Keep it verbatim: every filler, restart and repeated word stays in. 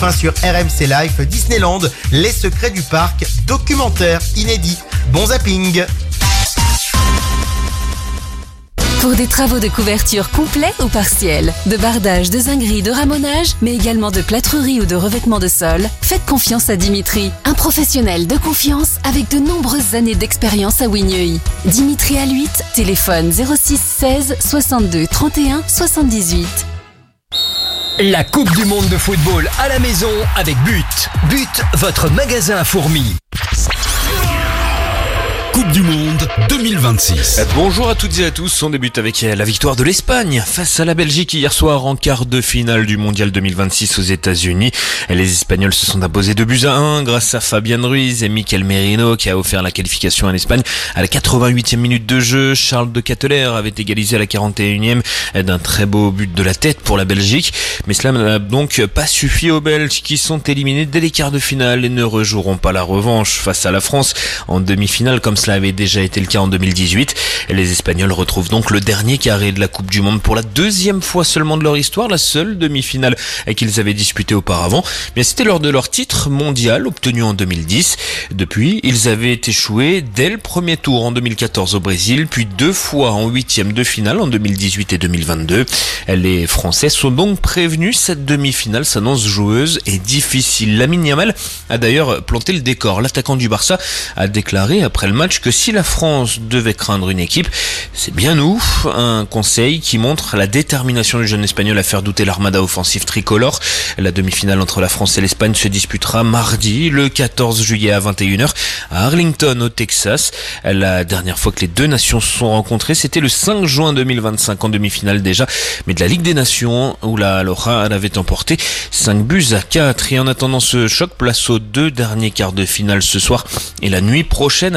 enfin sur R M C Life, Disneyland, Les Secrets du Parc, documentaire inédit. Bon zapping. Pour des travaux de couverture complets ou partiels, de bardage, de zinguerie, de ramonage, mais également de plâtrerie ou de revêtement de sol, faites confiance à Dimitri, un professionnel de confiance avec de nombreuses années d'expérience à Wigneuil. Dimitri à l'huit, téléphone zéro six seize soixante-deux trente et un soixante-dix-huit. La Coupe du Monde de football à la maison avec But. But, votre magasin à fourmis. Coupe du Monde deux mille vingt-six. Bonjour à toutes et à tous, on débute avec la victoire de l'Espagne face à la Belgique hier soir en quart de finale du Mondial deux mille vingt-six aux États-Unis. Les Espagnols se sont imposés deux buts à un grâce à Fabián Ruiz et Mikel Merino qui a offert la qualification à l'Espagne. À la quatre-vingt-huitième minute de jeu, Charles de Ketteler avait égalisé à la quarante et unième d'un très beau but de la tête pour la Belgique. Mais cela n'a donc pas suffi aux Belges qui sont éliminés dès les quarts de finale et ne rejoueront pas la revanche face à la France en demi-finale comme cela avait déjà été le cas en deux mille dix-huit. Les Espagnols retrouvent donc le dernier carré de la Coupe du Monde pour la deuxième fois seulement de leur histoire, la seule demi-finale qu'ils avaient disputée auparavant. Mais c'était lors de leur titre mondial obtenu en deux mille dix. Depuis, ils avaient échoué dès le premier tour en deux mille quatorze au Brésil, puis deux fois en huitième de finale en deux mille dix-huit et deux mille vingt-deux. Les Français sont donc prévenus, cette demi-finale s'annonce joueuse et difficile. Lamine Yamal a d'ailleurs planté le décor. L'attaquant du Barça a déclaré après le match que si la France devait craindre une équipe, c'est bien nous. Un conseil qui montre la détermination du jeune Espagnol à faire douter l'armada offensive tricolore. La demi-finale entre la France et l'Espagne se disputera mardi, le quatorze juillet à vingt et une heures à Arlington au Texas. La dernière fois que les deux nations se sont rencontrées, c'était le cinq juin deux mille vingt-cinq en demi-finale déjà, mais de la Ligue des Nations où la Loja avait emporté cinq buts à quatre. Et en attendant ce choc, place aux deux derniers quarts de finale ce soir et la nuit prochaine.